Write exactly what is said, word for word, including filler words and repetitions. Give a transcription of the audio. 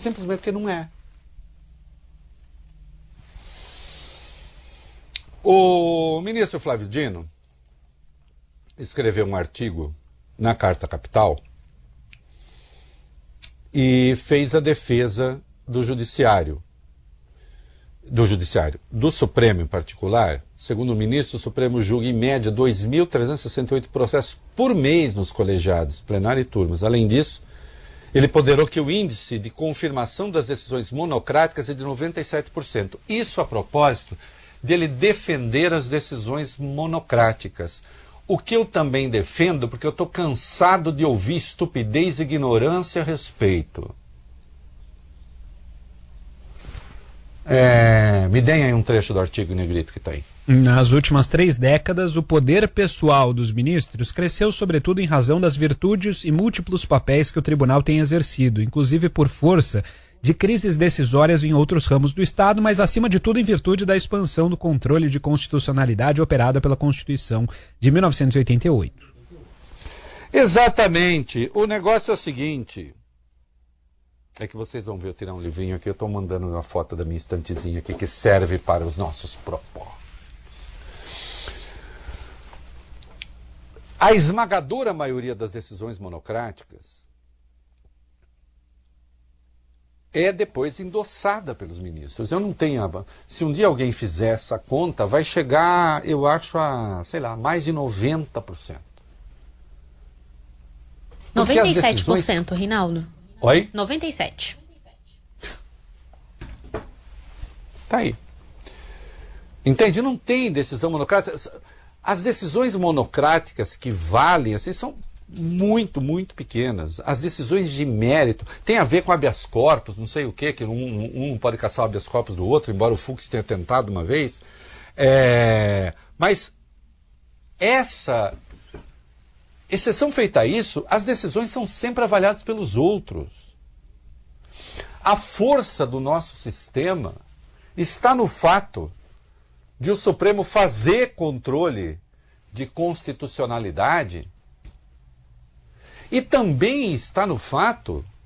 Simplesmente porque não é. O ministro Flávio Dino escreveu um artigo na Carta Capital e fez a defesa do judiciário, do judiciário, do Supremo em particular. Segundo o ministro, o Supremo julga em média dois mil trezentos e sessenta e oito processos por mês nos colegiados, plenário e turmas. Além disso, ele ponderou que o índice de confirmação das decisões monocráticas é de noventa e sete por cento. Isso a propósito dele defender as decisões monocráticas. O que eu também defendo, porque eu estou cansado de ouvir estupidez e ignorância a respeito. É, me deem aí um trecho do artigo negrito que está aí. Nas últimas três décadas, o poder pessoal dos ministros cresceu sobretudo em razão das virtudes e múltiplos papéis que o tribunal tem exercido, inclusive por força de crises decisórias em outros ramos do Estado, mas acima de tudo em virtude da expansão do controle de constitucionalidade operada pela Constituição de mil novecentos e oitenta e oito. Exatamente. O negócio é o seguinte... É que vocês vão ver eu tirar um livrinho aqui, eu estou mandando uma foto da minha estantezinha aqui que serve para os nossos propósitos. A esmagadora maioria das decisões monocráticas é depois endossada pelos ministros. Eu não tenho... Se um dia alguém fizer essa conta, vai chegar, eu acho, a, sei lá, mais de noventa por cento. noventa e sete por cento, decisões... Rinaldo. Oi? noventa e sete. Tá aí. Entende? Não tem decisão monocrática. As decisões monocráticas que valem, assim, são muito, muito pequenas. As decisões de mérito têm a ver com habeas corpus, não sei o quê, que um, um pode caçar o habeas corpus do outro, embora o Fux tenha tentado uma vez. É... Mas essa... exceção feita a isso, as decisões são sempre avaliadas pelos outros. A força do nosso sistema está no fato de o Supremo fazer controle de constitucionalidade e também está no fato